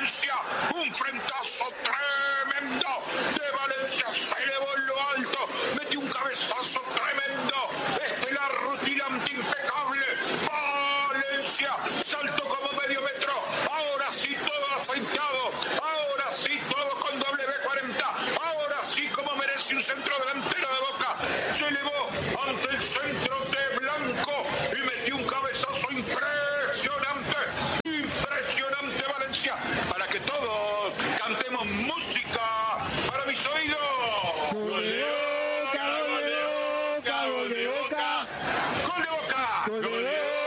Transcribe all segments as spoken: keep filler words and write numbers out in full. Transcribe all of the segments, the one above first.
Valencia, un frentazo tremendo de Valencia, se elevó en lo alto, metió un cabezazo tremendo, estelar, rutilante, impecable, Valencia, saltó como medio metro, ahora sí todo aceitado, ahora sí todo con doble B cuarenta, ahora sí como merece un centro delantero de Boca, se elevó ante el centro de Blanco y metió un cabezazo impresionante, impresionante Valencia, para que todos cantemos música para mis oídos. Gol de Boca, gol de Boca, gol de Boca, Gol de Boca, gol de Boca,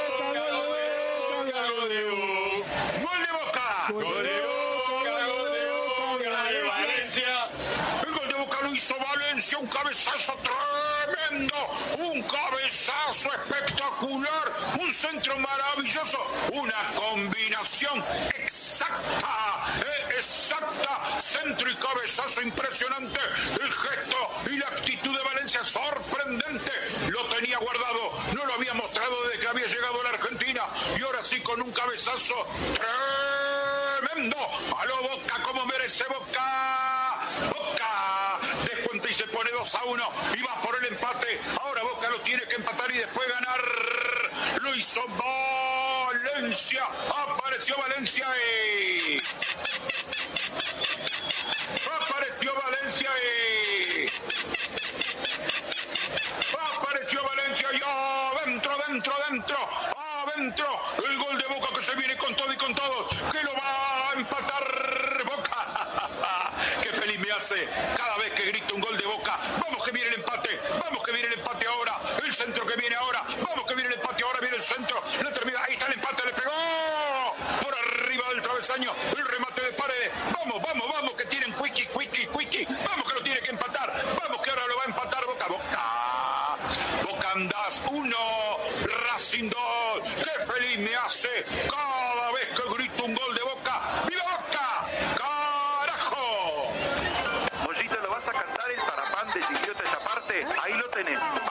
gol de Boca, gol de Boca, gol de Boca, gol de Boca, de Valencia. el gol de Boca lo hizo Valencia, un cabezazo tremendo, un cabezazo espectacular, un centro maravilloso, una combinación exacta, eh, exacta, centro y cabezazo impresionante, el gesto y la actitud de Valencia sorprendente, lo tenía guardado, no lo había mostrado desde que había llegado a la Argentina y ahora sí con un cabezazo tremendo, a lo Boca como merece Boca, Boca descuenta y se pone dos a uno y va por el empate, ahora Boca lo tiene que empatar y después ganar, lo hizo Valencia, apareció Valencia y... apareció Valencia y... apareció Valencia y adentro, dentro, dentro, adentro, el gol de Boca que se viene con todo y con todo, que lo va a empatar Boca. Qué feliz me hace cada vez que grito un gol de Boca. Vamos que viene el empate, vamos que viene el empate ahora, el centro que viene ahora, vamos que viene el empate ahora, viene el centro, la termina, ahí está el empate, le pegó por arriba del travesaño, el remate de Paredes, vamos, vamos, vamos, que tienen Quickie, Quickie, Quickie, vamos que lo tiene que empatar, vamos que ahora lo va a empatar Boca, Boca, Boca andás uno, Racing dos, qué feliz me hace cada vez que grito un gol de Boca, ¡viva Boca! ¡Carajo! Mollito, ¿lo vas a cantar el parapán de Chiquiote esa parte? Ahí lo tenés.